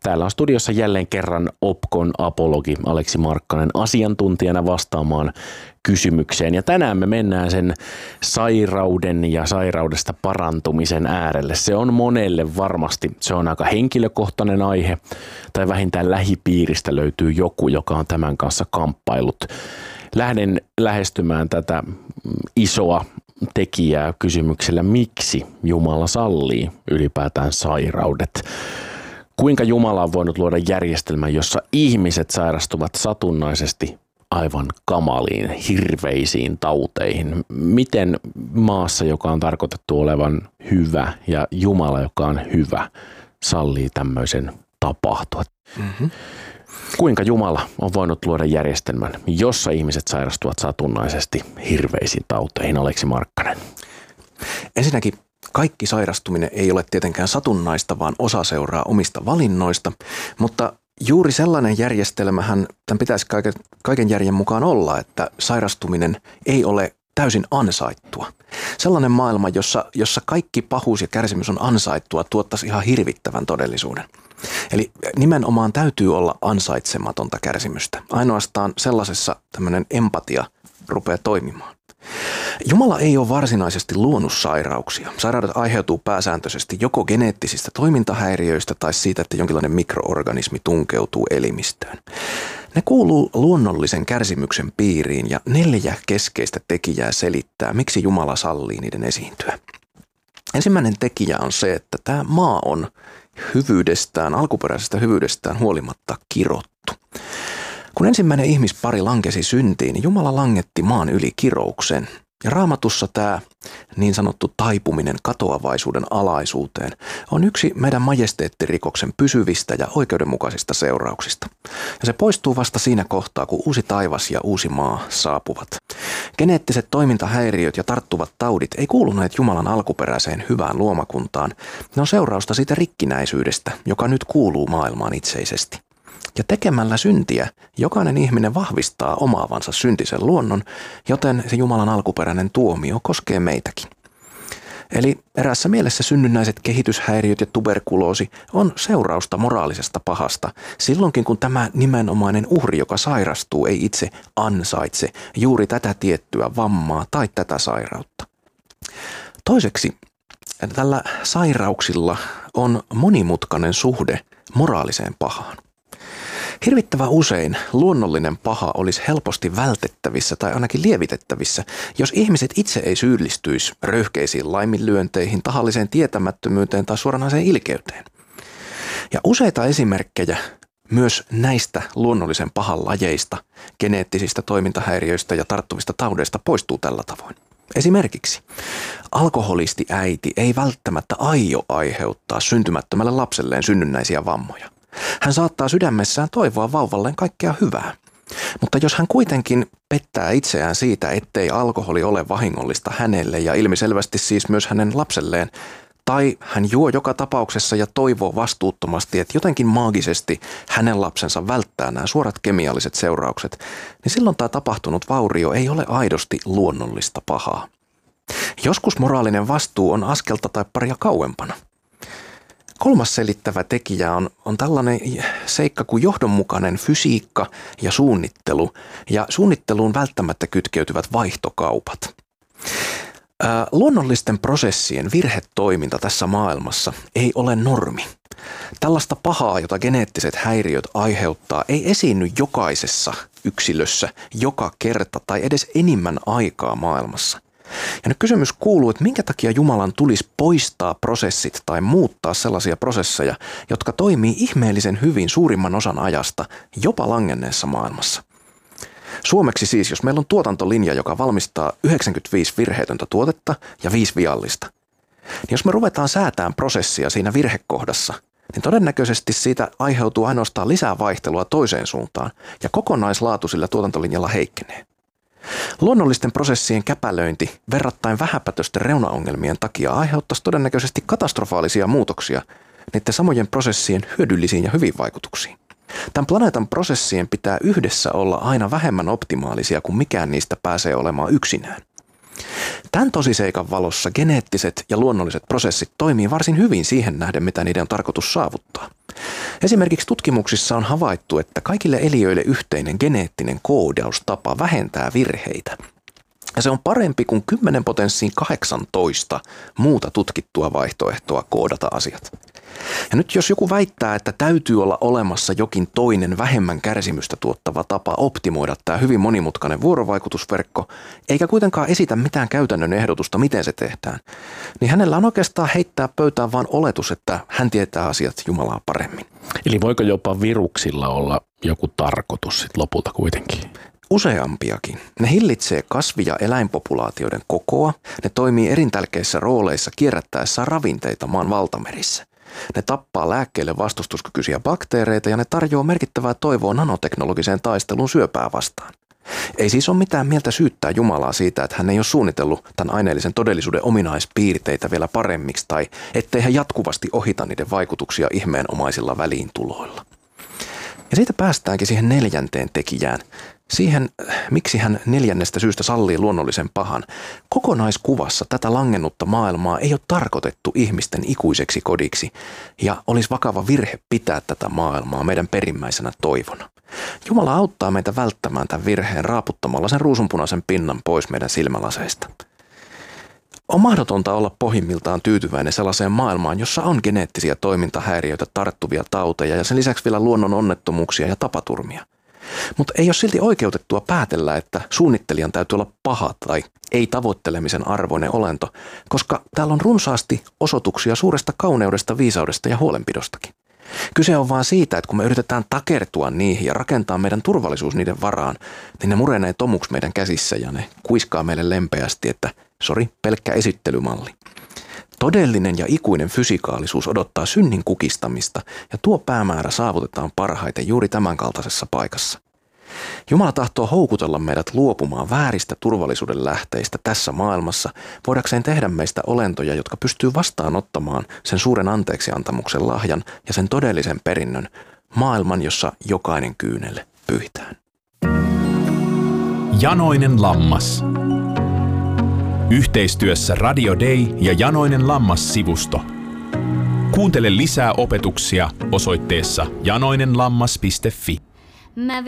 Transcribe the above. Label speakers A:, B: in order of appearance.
A: Täällä on studiossa jälleen kerran Opkon apologi Aleksi Markkanen asiantuntijana vastaamaan kysymykseen. Ja tänään me mennään sen sairauden ja sairaudesta parantumisen äärelle. Se on monelle varmasti, se on aika henkilökohtainen aihe, tai vähintään lähipiiristä löytyy joku, joka on tämän kanssa kamppailut. Lähden lähestymään tätä isoa tekijää kysymyksellä, miksi Jumala sallii ylipäätään sairaudet. Kuinka Jumala on voinut luoda järjestelmän, jossa ihmiset sairastuvat satunnaisesti aivan kamaliin, hirveisiin tauteihin? Miten maassa, joka on tarkoitettu olevan hyvä ja Jumala, joka on hyvä, sallii tämmöisen tapahtua? Kuinka Jumala on voinut luoda järjestelmän, jossa ihmiset sairastuvat satunnaisesti hirveisiin tauteihin? Aleksi Markkanen.
B: Ensinnäkin kaikki sairastuminen ei ole tietenkään satunnaista, vaan osa seuraa omista valinnoista, mutta juuri sellainen järjestelmähän tämän pitäisi kaiken järjen mukaan olla, että sairastuminen ei ole täysin ansaittua. Sellainen maailma, jossa kaikki pahuus ja kärsimys on ansaittua, tuottaisi ihan hirvittävän todellisuuden. Eli nimenomaan täytyy olla ansaitsematonta kärsimystä. Ainoastaan sellaisessa tämmöinen empatia rupeaa toimimaan. Jumala ei ole varsinaisesti luonut sairauksia. Sairaudet aiheutuu pääsääntöisesti joko geneettisistä toimintahäiriöistä tai siitä, että jonkinlainen mikroorganismi tunkeutuu elimistöön. Ne kuuluu luonnollisen kärsimyksen piiriin ja 4 keskeistä tekijää selittää, miksi Jumala sallii niiden esiintyä. Ensimmäinen tekijä on se, että tämä maa on alkuperäisestä hyvyydestään huolimatta kirottu. Kun ensimmäinen ihmispari lankesi syntiin, niin Jumala langetti maan yli kirouksen. Ja Raamatussa tämä niin sanottu taipuminen katoavaisuuden alaisuuteen on yksi meidän majesteettirikoksen pysyvistä ja oikeudenmukaisista seurauksista. Ja se poistuu vasta siinä kohtaa, kun uusi taivas ja uusi maa saapuvat. Geneettiset toimintahäiriöt ja tarttuvat taudit ei kuuluneet Jumalan alkuperäiseen hyvään luomakuntaan. Ne on seurausta siitä rikkinäisyydestä, joka nyt kuuluu maailmaan itseisesti. Ja tekemällä syntiä jokainen ihminen vahvistaa omaavansa syntisen luonnon, joten se Jumalan alkuperäinen tuomio koskee meitäkin. Eli eräässä mielessä synnynnäiset kehityshäiriöt ja tuberkuloosi on seurausta moraalisesta pahasta, silloinkin kun tämä nimenomainen uhri, joka sairastuu, ei itse ansaitse juuri tätä tiettyä vammaa tai tätä sairautta. Toiseksi, tällä sairauksilla on monimutkainen suhde moraaliseen pahaan. Hirvittävän usein luonnollinen paha olisi helposti vältettävissä tai ainakin lievitettävissä, jos ihmiset itse ei syyllistyisi röyhkeisiin laiminlyönteihin, tahalliseen tietämättömyyteen tai suoranaiseen ilkeyteen. Ja useita esimerkkejä myös näistä luonnollisen pahan lajeista, geneettisistä toimintahäiriöistä ja tarttuvista taudeista poistuu tällä tavoin. Esimerkiksi alkoholisti äiti ei välttämättä aio aiheuttaa syntymättömälle lapselleen synnynnäisiä vammoja. Hän saattaa sydämessään toivoa vauvalleen kaikkea hyvää. Mutta jos hän kuitenkin pettää itseään siitä, ettei alkoholi ole vahingollista hänelle ja ilmiselvästi siis myös hänen lapselleen, tai hän juo joka tapauksessa ja toivoo vastuuttomasti, että jotenkin maagisesti hänen lapsensa välttää nämä suorat kemialliset seuraukset, niin silloin tämä tapahtunut vaurio ei ole aidosti luonnollista pahaa. Joskus moraalinen vastuu on askelta tai paria kauempana. Kolmas selittävä tekijä on tällainen seikka kuin johdonmukainen fysiikka ja suunnittelu, ja suunnitteluun välttämättä kytkeytyvät vaihtokaupat. Luonnollisten prosessien virhetoiminta tässä maailmassa ei ole normi. Tällaista pahaa, jota geneettiset häiriöt aiheuttaa, ei esiinny jokaisessa yksilössä joka kerta tai edes enimmän aikaa maailmassa. Ja nyt kysymys kuuluu, että minkä takia Jumalan tulisi poistaa prosessit tai muuttaa sellaisia prosesseja, jotka toimii ihmeellisen hyvin suurimman osan ajasta jopa langenneessa maailmassa. Suomeksi siis, jos meillä on tuotantolinja, joka valmistaa 95 virheetöntä tuotetta ja 5 viallista, niin jos me ruvetaan säätämään prosessia siinä virhekohdassa, niin todennäköisesti siitä aiheutuu ainoastaan lisää vaihtelua toiseen suuntaan ja kokonaislaatu sillä tuotantolinjalla heikkenee. Luonnollisten prosessien käpälöinti verrattain vähäpätöisten reunaongelmien takia aiheuttaisi todennäköisesti katastrofaalisia muutoksia niiden samojen prosessien hyödyllisiin ja hyviin vaikutuksiin. Tämän planeetan prosessien pitää yhdessä olla aina vähemmän optimaalisia, kuin mikään niistä pääsee olemaan yksinään. Tämän tosiseikan valossa geneettiset ja luonnolliset prosessit toimii varsin hyvin siihen nähden, mitä niiden on tarkoitus saavuttaa. Esimerkiksi tutkimuksissa on havaittu, että kaikille eliöille yhteinen geneettinen koodaustapa vähentää virheitä. Ja se on parempi kuin 10⁸18 muuta tutkittua vaihtoehtoa koodata asiat. Ja nyt jos joku väittää, että täytyy olla olemassa jokin toinen vähemmän kärsimystä tuottava tapa optimoida tämä hyvin monimutkainen vuorovaikutusverkko, eikä kuitenkaan esitä mitään käytännön ehdotusta, miten se tehdään, niin hänellä on oikeastaan heittää pöytään vain oletus, että hän tietää asiat Jumalaa paremmin.
A: Eli voiko jopa viruksilla olla joku tarkoitus sit lopulta kuitenkin?
B: Useampiakin. Ne hillitsee kasvi- ja eläinpopulaatioiden kokoa, ne toimii erintälkeissä rooleissa kierrättäessään ravinteita maan valtamerissä. Ne tappaa lääkkeille vastustuskykyisiä bakteereita ja ne tarjoaa merkittävää toivoa nanoteknologiseen taisteluun syöpää vastaan. Ei siis ole mitään mieltä syyttää Jumalaa siitä, että hän ei ole suunnitellut tämän aineellisen todellisuuden ominaispiirteitä vielä paremmiksi tai ettei hän jatkuvasti ohita niiden vaikutuksia ihmeenomaisilla väliintuloilla. Ja siitä päästäänkin siihen 4. tekijään. Siihen, miksi hän 4. syystä sallii luonnollisen pahan. Kokonaiskuvassa tätä langennutta maailmaa ei ole tarkoitettu ihmisten ikuiseksi kodiksi ja olisi vakava virhe pitää tätä maailmaa meidän perimmäisenä toivona. Jumala auttaa meitä välttämään tämän virheen raaputtamalla sen ruusunpunaisen pinnan pois meidän silmälaseista. On mahdotonta olla pohjimmiltaan tyytyväinen sellaiseen maailmaan, jossa on geneettisiä toimintahäiriöitä, tarttuvia tauteja ja sen lisäksi vielä luonnon onnettomuuksia ja tapaturmia. Mutta ei ole silti oikeutettua päätellä, että suunnittelijan täytyy olla paha tai ei tavoittelemisen arvoinen olento, koska täällä on runsaasti osoituksia suuresta kauneudesta, viisaudesta ja huolenpidostakin. Kyse on vaan siitä, että kun me yritetään takertua niihin ja rakentaa meidän turvallisuus niiden varaan, niin ne murenee tomuksi meidän käsissä ja ne kuiskaa meille lempeästi, että pelkkä esittelymalli. Todellinen ja ikuinen fysikaalisuus odottaa synnin kukistamista ja tuo päämäärä saavutetaan parhaiten juuri tämän kaltaisessa paikassa. Jumala tahtoo houkutella meidät luopumaan vääristä turvallisuuden lähteistä tässä maailmassa, voidakseen tehdä meistä olentoja, jotka pystyy vastaanottamaan sen suuren anteeksiantamuksen lahjan ja sen todellisen perinnön, maailman, jossa jokainen kyynel pyhitään.
C: Janoinen lammas. Yhteistyössä Radio Day ja Janoinen lammas-sivusto. Kuuntele lisää opetuksia osoitteessa janoinenlammas.fi.